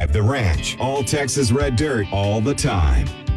The Ranch, all Texas red dirt, all the time.